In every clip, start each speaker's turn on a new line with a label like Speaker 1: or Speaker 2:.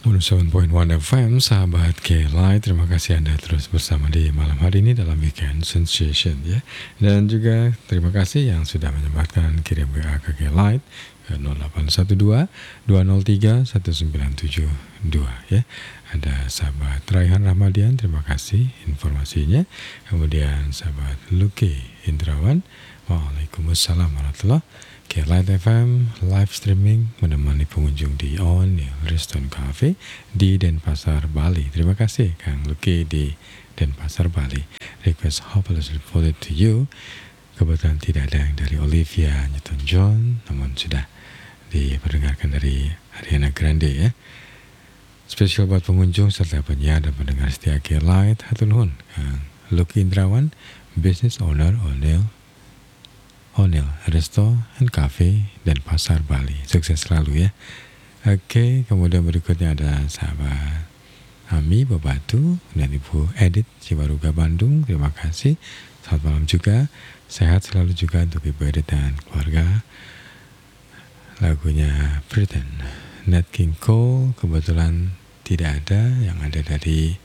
Speaker 1: 107.1 FM, sahabat K-Light, terima kasih Anda terus bersama di malam hari ini dalam Weekend Sensation ya. Dan juga terima kasih yang sudah menyempatkan kirim WA ke K-Light ke 0812 203 1972 ya. Ada sahabat Raihan Rahmadian, terima kasih informasinya. Kemudian sahabat Luki Indrawan, Waalaikumsalam warahmatullahi wabarakatuh. K-Light FM live streaming menemani pengunjung di O'Neill Restaurant Cafe di Denpasar, Bali. Terima kasih Kang Luki di Denpasar, Bali. Request hopelessly devoted to you. Kebetulan tidak ada yang dari Olivia Newton-John, namun sudah diperdengarkan dari Ariana Grande ya. Spesial buat pengunjung serta penyiar dan pendengar setia K-Light. Hatur nuhun Kang Luki Indrawan, business owner O'Neill Resto and Cafe Denpasar, Bali. Sukses selalu ya. Oke, kemudian berikutnya ada sahabat Ami Bebatu dan Ibu Edith Cibaruga, Bandung. Terima kasih. Selamat malam juga. Sehat selalu juga untuk Ibu Edith dan keluarga. Lagunya Pretend, Nat King Cole kebetulan tidak ada, yang ada dari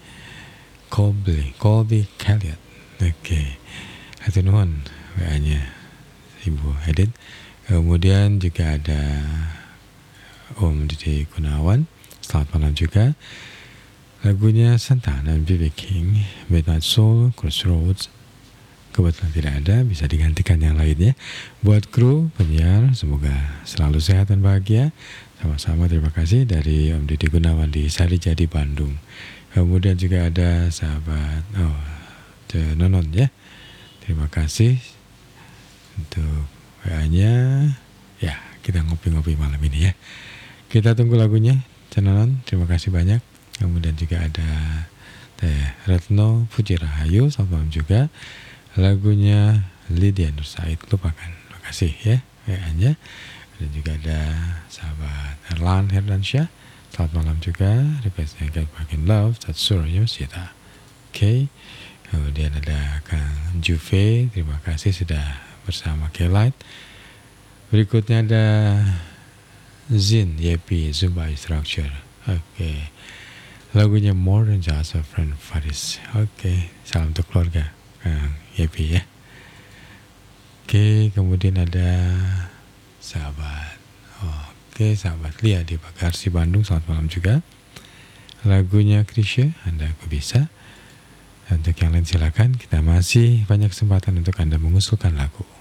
Speaker 1: Colby Elliott. Oke, hatur nuhun WA-nya Ibu Edith. Kemudian juga ada Om Didi Gunawan, selamat malam juga. Lagunya Santana dan B.B. King, Midnight Soul, Crossroads kebetulan tidak ada, bisa digantikan yang lainnya. Buat kru penyiar, semoga selalu sehat dan bahagia. Sama-sama, terima kasih dari Om Didi Gunawan di Sarijadi, Bandung. Kemudian juga ada sahabat Nonon ya, terima kasih untuk WA-nya. Ya, kita ngopi-ngopi malam ini ya. Kita tunggu lagunya, Cenonon, terima kasih banyak. Kemudian juga ada Teh Retno Puji Rahayu, selamat malam juga. Lagunya Lydia Nur Said, lupakan. Terima kasih ya WA-nya. Dan juga ada sahabat Erlan Herdansyah, selamat malam juga. Requestnya Get Back in Love, Tatsuroyo Sita. Oke. Kemudian ada Kang Juve, terima kasih sudah bersama K-Light. Berikutnya ada Zin Yepi Zumba Instructor. Oke. Lagunya More Than Just a Friend, Faris. Oke, salam untuk keluarga Kang Yepi ya. Oke, kemudian ada sahabat Lia di Bagarsi, Bandung, selamat malam juga. Lagunya Krisya, Anda Aku Bisa. Untuk yang lain silakan, kita masih banyak kesempatan untuk Anda mengusulkan lagu.